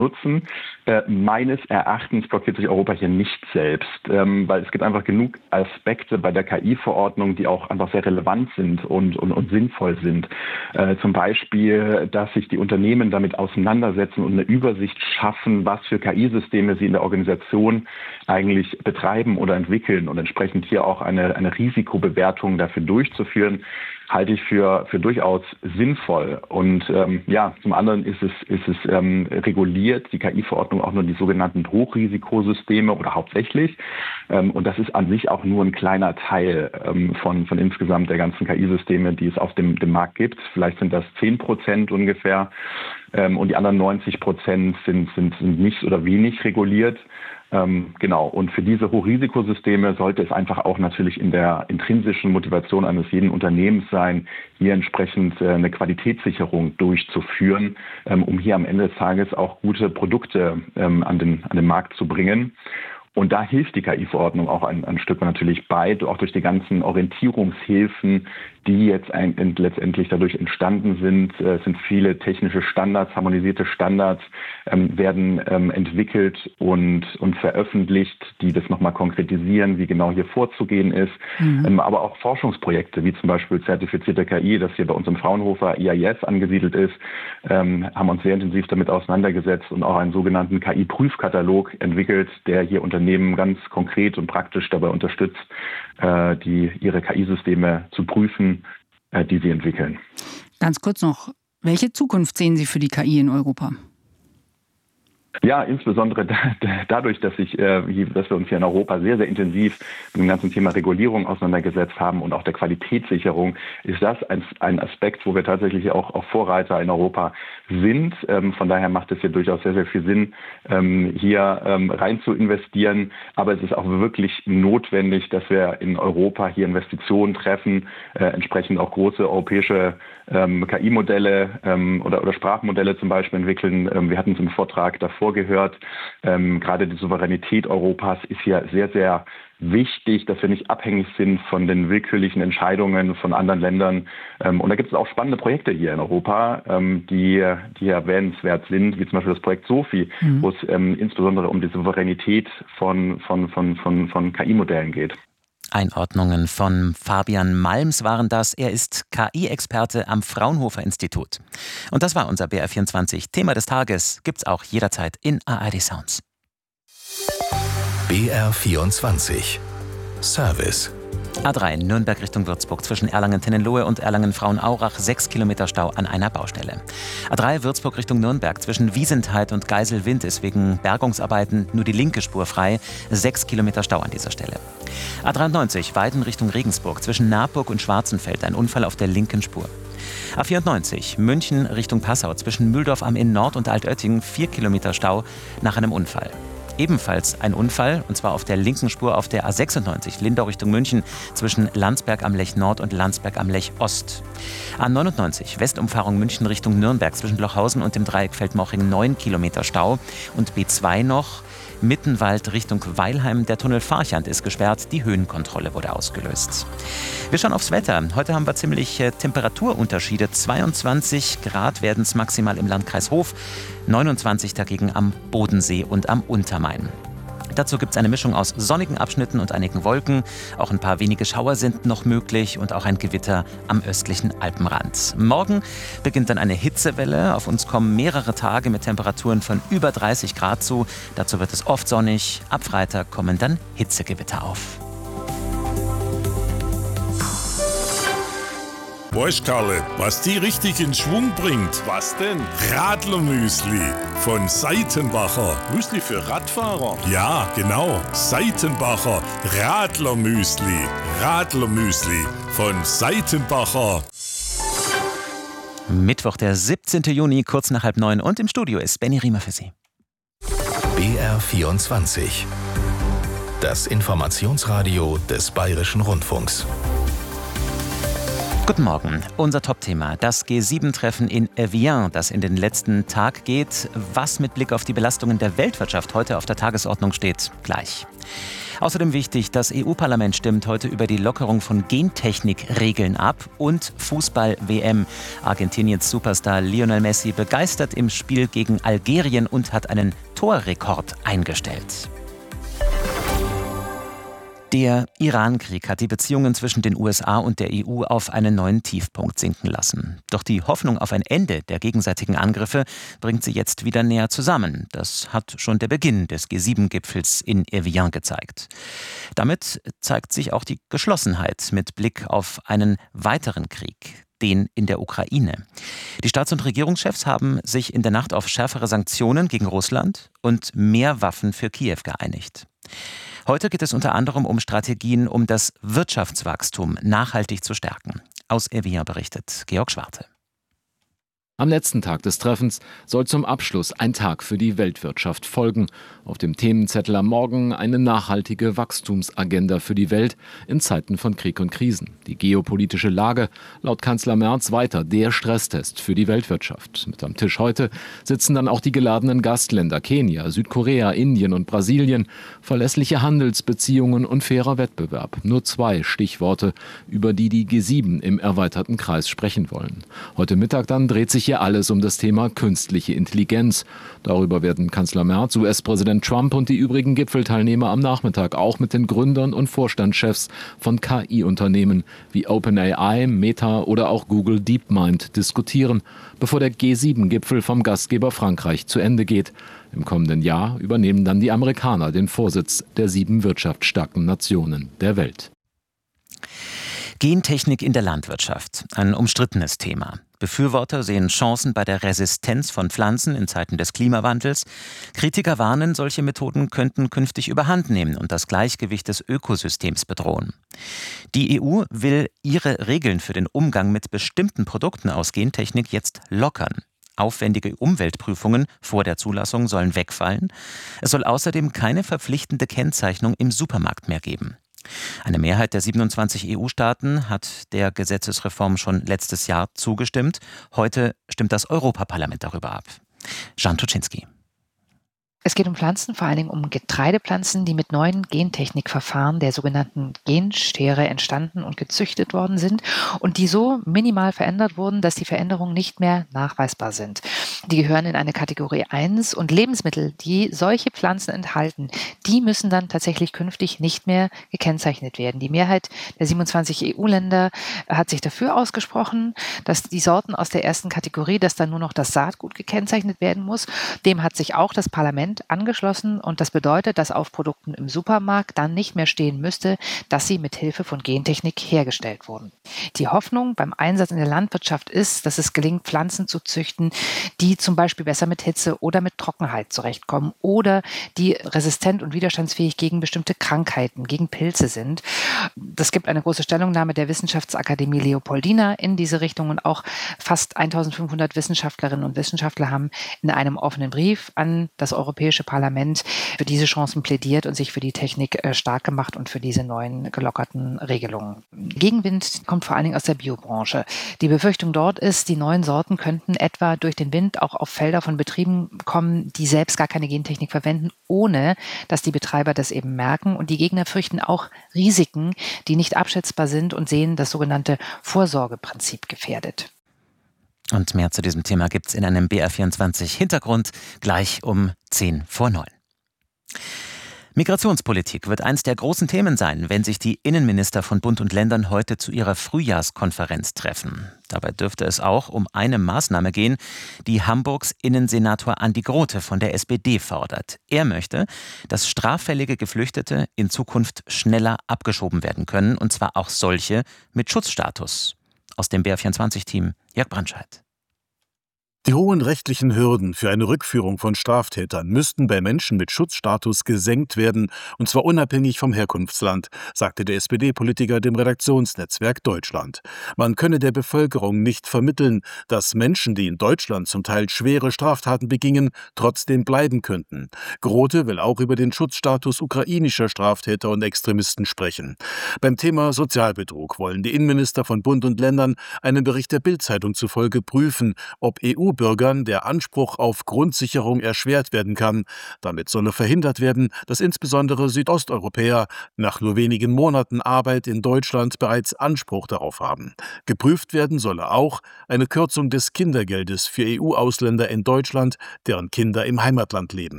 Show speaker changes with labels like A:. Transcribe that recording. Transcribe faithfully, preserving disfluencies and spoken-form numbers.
A: nutzen. Äh, meines Erachtens blockiert sich Europa hier nicht selbst, ähm, weil es gibt einfach genug Aspekte bei der K I-Verordnung, die auch einfach sehr relevant sind und, und, und sinnvoll sind. Äh, zum Beispiel, dass sich die Unternehmen damit auseinandersetzen und eine Übersicht schaffen, was für K I-Systeme sie in der Organisation eigentlich betreiben oder entwickeln und entsprechend hier auch eine, eine Risikobewertung dafür durchzuführen, halte ich für, für durchaus sinnvoll. Und ähm, ja, zum anderen ist es, ist es ähm, reguliert, die K I-Verordnung auch nur die sogenannten Hochrisikosysteme oder hauptsächlich. Ähm, und das ist an sich auch nur ein kleiner Teil ähm, von, von insgesamt der ganzen K I-Systeme, die es auf dem, dem Markt gibt. Vielleicht sind das zehn Prozent ungefähr. Ähm, und die anderen neunzig Prozent sind, sind, sind nicht oder wenig reguliert. Ähm, genau. Und für diese Hochrisikosysteme sollte es einfach auch natürlich in der intrinsischen Motivation eines jeden Unternehmens sein, hier entsprechend äh, eine Qualitätssicherung durchzuführen, ähm, um hier am Ende des Tages auch gute Produkte ähm, an den, an den Markt zu bringen. Und da hilft die K I-Verordnung auch ein, ein Stück natürlich bei, auch durch die ganzen Orientierungshilfen, die jetzt ein, letztendlich dadurch entstanden sind. Es äh, sind viele technische Standards, harmonisierte Standards ähm, werden ähm, entwickelt und, und veröffentlicht, die das nochmal konkretisieren, wie genau hier vorzugehen ist. Mhm. Ähm, aber auch Forschungsprojekte, wie zum Beispiel zertifizierte K I, das hier bei uns im Fraunhofer I I S angesiedelt ist, ähm, haben uns sehr intensiv damit auseinandergesetzt und auch einen sogenannten K I-Prüfkatalog entwickelt, der hier Unternehmen ganz konkret und praktisch dabei unterstützt, äh, die ihre K I-Systeme zu prüfen, die sie entwickeln.
B: Ganz kurz noch, welche Zukunft sehen Sie für die K I in Europa?
A: Ja, insbesondere da, dadurch, dass, ich, äh, dass wir uns hier in Europa sehr, sehr intensiv mit dem ganzen Thema Regulierung auseinandergesetzt haben und auch der Qualitätssicherung, ist das ein, ein Aspekt, wo wir tatsächlich auch, auch Vorreiter in Europa sind. Ähm, von daher macht es hier durchaus sehr, sehr viel Sinn, ähm, hier ähm, rein zu investieren. Aber es ist auch wirklich notwendig, dass wir in Europa hier Investitionen treffen, äh, entsprechend auch große europäische ähm, K I-Modelle ähm, oder, oder Sprachmodelle zum Beispiel entwickeln. Ähm, wir hatten es im Vortrag davor gehört. Ähm, gerade die Souveränität Europas ist hier sehr, sehr wichtig, dass wir nicht abhängig sind von den willkürlichen Entscheidungen von anderen Ländern. Ähm, und da gibt es auch spannende Projekte hier in Europa, ähm, die, die erwähnenswert sind, wie zum Beispiel das Projekt SOFI, mhm. wo es ähm, insbesondere um die Souveränität von, von, von, von, von K I-Modellen geht.
C: Einordnungen von Fabian Malms waren das. Er ist K I-Experte am Fraunhofer Institut. Und das war unser B R vierundzwanzig. Thema des Tages gibt's auch jederzeit in A R D Sounds.
D: B R vierundzwanzig Service.
C: A drei Nürnberg Richtung Würzburg zwischen Erlangen-Tennenlohe und Erlangen-Frauenaurach, sechs Kilometer Stau an einer Baustelle. A drei Würzburg Richtung Nürnberg zwischen Wiesentheit und Geiselwind ist wegen Bergungsarbeiten nur die linke Spur frei, sechs Kilometer Stau an dieser Stelle. A dreiundneunzig Weiden Richtung Regensburg zwischen Naburg und Schwarzenfeld, ein Unfall auf der linken Spur. A vierundneunzig München Richtung Passau zwischen Mühldorf am Inn Nord und Altötting, vier Kilometer Stau nach einem Unfall. Ebenfalls ein Unfall, und zwar auf der linken Spur auf der A sechsundneunzig Lindau Richtung München zwischen Landsberg am Lech Nord und Landsberg am Lech Ost. A neunundneunzig Westumfahrung München Richtung Nürnberg zwischen Lochhausen und dem Dreieck Feldmoching, neun Kilometer Stau. Und B zwei noch Mittenwald Richtung Weilheim. Der Tunnel Farchand ist gesperrt, die Höhenkontrolle wurde ausgelöst. Wir schauen aufs Wetter. Heute haben wir ziemlich äh, Temperaturunterschiede. zweiundzwanzig Grad werden es maximal im Landkreis Hof, neunundzwanzig dagegen am Bodensee und am Untermain. Dazu gibt es eine Mischung aus sonnigen Abschnitten und einigen Wolken. Auch ein paar wenige Schauer sind noch möglich und auch ein Gewitter am östlichen Alpenrand. Morgen beginnt dann eine Hitzewelle. Auf uns kommen mehrere Tage mit Temperaturen von über dreißig Grad zu. Dazu wird es oft sonnig. Ab Freitag kommen dann Hitzegewitter auf.
E: Weißt Karle, was die richtig in Schwung bringt?
F: Was denn?
E: Radlermüsli von Seitenbacher.
F: Müsli für Radfahrer?
E: Ja, genau. Seitenbacher Radlermüsli. Radlermüsli von Seitenbacher.
C: Mittwoch, der siebzehnten Juni, kurz nach halb neun, und im Studio ist Benny Riemer für Sie.
D: B R vierundzwanzig. Das Informationsradio des Bayerischen Rundfunks.
C: Guten Morgen. Unser Topthema, das G sieben Treffen in Evian, das in den letzten Tag geht. Was mit Blick auf die Belastungen der Weltwirtschaft heute auf der Tagesordnung steht, gleich. Außerdem wichtig, das E U-Parlament stimmt heute über die Lockerung von Gentechnik-Regeln ab und Fußball-W M. Argentiniens Superstar Lionel Messi begeistert im Spiel gegen Algerien und hat einen Torrekord eingestellt. Der Iran-Krieg hat die Beziehungen zwischen den U S A und der E U auf einen neuen Tiefpunkt sinken lassen. Doch die Hoffnung auf ein Ende der gegenseitigen Angriffe bringt sie jetzt wieder näher zusammen. Das hat schon der Beginn des G sieben Gipfels in Evian gezeigt. Damit zeigt sich auch die Geschlossenheit mit Blick auf einen weiteren Krieg, den in der Ukraine. Die Staats- und Regierungschefs haben sich in der Nacht auf schärfere Sanktionen gegen Russland und mehr Waffen für Kiew geeinigt. Heute geht es unter anderem um Strategien, um das Wirtschaftswachstum nachhaltig zu stärken. Aus Evian berichtet Georg Schwarte.
F: Am letzten Tag des Treffens soll zum Abschluss ein Tag für die Weltwirtschaft folgen. Auf dem Themenzettel am Morgen eine nachhaltige Wachstumsagenda für die Welt in Zeiten von Krieg und Krisen. Die geopolitische Lage, laut Kanzler Merz, weiter der Stresstest für die Weltwirtschaft. Mit am Tisch heute sitzen dann auch die geladenen Gastländer Kenia, Südkorea, Indien und Brasilien. Verlässliche Handelsbeziehungen und fairer Wettbewerb. Nur zwei Stichworte, über die die G sieben im erweiterten Kreis sprechen wollen. Heute Mittag dann dreht sich hier alles um das Thema künstliche Intelligenz. Darüber werden Kanzler Merz, U S-Präsident Trump und die übrigen Gipfelteilnehmer am Nachmittag auch mit den Gründern und Vorstandschefs von K I-Unternehmen wie OpenAI, Meta oder auch Google DeepMind diskutieren, bevor der G sieben Gipfel vom Gastgeber Frankreich zu Ende geht. Im kommenden Jahr übernehmen dann die Amerikaner den Vorsitz der sieben wirtschaftsstarken Nationen der Welt.
C: Gentechnik in der Landwirtschaft, ein umstrittenes Thema. Befürworter sehen Chancen bei der Resistenz von Pflanzen in Zeiten des Klimawandels. Kritiker warnen, solche Methoden könnten künftig überhand nehmen und das Gleichgewicht des Ökosystems bedrohen. Die E U will ihre Regeln für den Umgang mit bestimmten Produkten aus Gentechnik jetzt lockern. Aufwendige Umweltprüfungen vor der Zulassung sollen wegfallen. Es soll außerdem keine verpflichtende Kennzeichnung im Supermarkt mehr geben. Eine Mehrheit der siebenundzwanzig E U-Staaten hat der Gesetzesreform schon letztes Jahr zugestimmt. Heute stimmt das Europaparlament darüber ab. Jan Tuczynski.
G: Es geht um Pflanzen, vor allen Dingen um Getreidepflanzen, die mit neuen Gentechnikverfahren der sogenannten Genschere entstanden und gezüchtet worden sind und die so minimal verändert wurden, dass die Veränderungen nicht mehr nachweisbar sind. Die gehören in eine Kategorie eins und Lebensmittel, die solche Pflanzen enthalten, die müssen dann tatsächlich künftig nicht mehr gekennzeichnet werden. Die Mehrheit der siebenundzwanzig E U-Länder hat sich dafür ausgesprochen, dass die Sorten aus der ersten Kategorie, dass dann nur noch das Saatgut gekennzeichnet werden muss. Dem hat sich auch das Parlament angeschlossen und das bedeutet, dass auf Produkten im Supermarkt dann nicht mehr stehen müsste, dass sie mit Hilfe von Gentechnik hergestellt wurden. Die Hoffnung beim Einsatz in der Landwirtschaft ist, dass es gelingt, Pflanzen zu züchten, die zum Beispiel besser mit Hitze oder mit Trockenheit zurechtkommen oder die resistent und widerstandsfähig gegen bestimmte Krankheiten, gegen Pilze sind. Das gibt eine große Stellungnahme der Wissenschaftsakademie Leopoldina in diese Richtung und auch fast eintausendfünfhundert Wissenschaftlerinnen und Wissenschaftler haben in einem offenen Brief an das Europäische Parlament für diese Chancen plädiert und sich für die Technik stark gemacht und für diese neuen gelockerten Regelungen. Gegenwind kommt vor allen Dingen aus der Biobranche. Die Befürchtung dort ist, die neuen Sorten könnten etwa durch den Wind auch auf Felder von Betrieben kommen, die selbst gar keine Gentechnik verwenden, ohne dass die Betreiber das eben merken. Und die Gegner fürchten auch Risiken, die nicht abschätzbar sind und sehen das sogenannte Vorsorgeprinzip gefährdet.
C: Und mehr zu diesem Thema gibt's in einem B R vierundzwanzig Hintergrund gleich um zehn vor neun. Migrationspolitik wird eins der großen Themen sein, wenn sich die Innenminister von Bund und Ländern heute zu ihrer Frühjahrskonferenz treffen. Dabei dürfte es auch um eine Maßnahme gehen, die Hamburgs Innensenator Andi Grote von der S P D fordert. Er möchte, dass straffällige Geflüchtete in Zukunft schneller abgeschoben werden können, und zwar auch solche mit Schutzstatus. Aus dem B R vierundzwanzig-Team Jörg Brandscheid.
H: Die hohen rechtlichen Hürden für eine Rückführung von Straftätern müssten bei Menschen mit Schutzstatus gesenkt werden, und zwar unabhängig vom Herkunftsland, sagte der S P D-Politiker dem Redaktionsnetzwerk Deutschland. Man könne der Bevölkerung nicht vermitteln, dass Menschen, die in Deutschland zum Teil schwere Straftaten begingen, trotzdem bleiben könnten. Grote will auch über den Schutzstatus ukrainischer Straftäter und Extremisten sprechen. Beim Thema Sozialbetrug wollen die Innenminister von Bund und Ländern einem Bericht der Bild-Zeitung zufolge prüfen, ob E U-Bürgern der Anspruch auf Grundsicherung erschwert werden kann. Damit solle verhindert werden, dass insbesondere Südosteuropäer nach nur wenigen Monaten Arbeit in Deutschland bereits Anspruch darauf haben. Geprüft werden solle auch eine Kürzung des Kindergeldes für E U-Ausländer in Deutschland, deren Kinder im Heimatland leben.